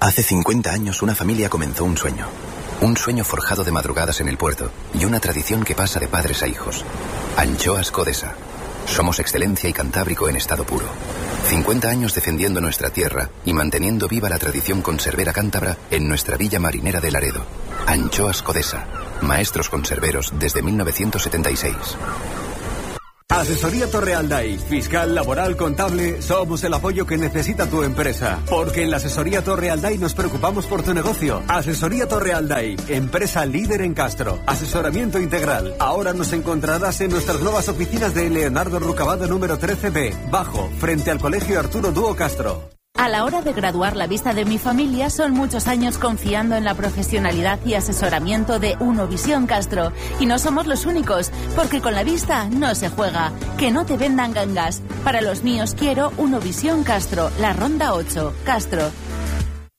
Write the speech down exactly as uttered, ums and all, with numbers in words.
Hace cincuenta años una familia comenzó un sueño. Un sueño forjado de madrugadas en el puerto y una tradición que pasa de padres a hijos. Anchoas Codesa. Somos excelencia y Cantábrico en estado puro. cincuenta años defendiendo nuestra tierra y manteniendo viva la tradición conservera cántabra en nuestra villa marinera de Laredo. Anchoas Codesa. Maestros conserveros desde mil novecientos setenta y seis. Asesoría Torrealday, fiscal, laboral, contable, somos el apoyo que necesita tu empresa. Porque en la Asesoría Torrealday nos preocupamos por tu negocio. Asesoría Torrealday, empresa líder en Castro. Asesoramiento integral. Ahora nos encontrarás en nuestras nuevas oficinas de Leonardo Rucabado número trece B, Bajo, frente al Colegio Arturo Dúo Castro. A la hora de graduar la vista de mi familia son muchos años confiando en la profesionalidad y asesoramiento de Unovisión Castro. Y no somos los únicos, porque con la vista no se juega. Que no te vendan gangas. Para los míos quiero Unovisión Castro, la Ronda ocho, Castro.